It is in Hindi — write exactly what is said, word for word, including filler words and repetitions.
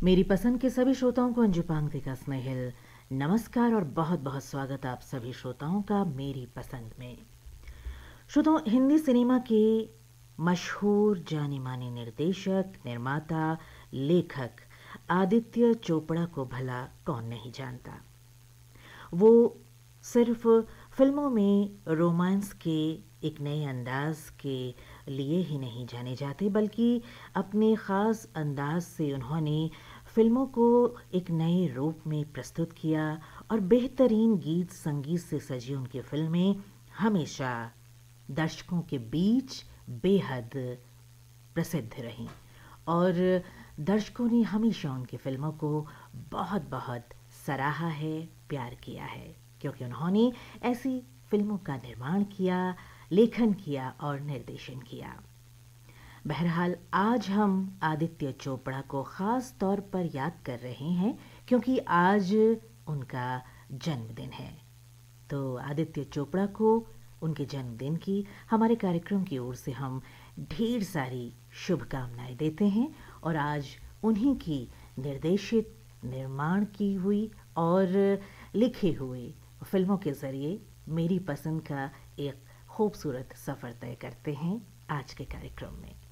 मेरी पसंद के सभी श्रोताओं को अंजू पांगते का स्नेहिल नमस्कार और बहुत बहुत स्वागत आप सभी श्रोताओं का मेरी पसंद में। श्रोताओं, हिंदी सिनेमा के मशहूर जाने माने निर्देशक, निर्माता, लेखक आदित्य चोपड़ा को भला कौन नहीं जानता। वो सिर्फ फिल्मों में रोमांस के एक नए अंदाज के लिए ही नहीं जाने जाते, बल्कि अपने ख़ास अंदाज से उन्होंने फिल्मों को एक नए रूप में प्रस्तुत किया और बेहतरीन गीत संगीत से सजी उनकी फिल्में हमेशा दर्शकों के बीच बेहद प्रसिद्ध रहीं और दर्शकों ने हमेशा उनकी फिल्मों को बहुत बहुत सराहा है, प्यार किया है, क्योंकि उन्होंने ऐसी फिल्मों का निर्माण किया, लेखन किया और निर्देशन किया। बहरहाल आज हम आदित्य चोपड़ा को ख़ास तौर पर याद कर रहे हैं क्योंकि आज उनका जन्मदिन है। तो आदित्य चोपड़ा को उनके जन्मदिन की हमारे कार्यक्रम की ओर से हम ढेर सारी शुभकामनाएं देते हैं और आज उन्हीं की निर्देशित, निर्माण की हुई और लिखे हुए फिल्मों के ज़रिए मेरी पसंद का एक खूबसूरत सफ़र तय करते हैं आज के कार्यक्रम में।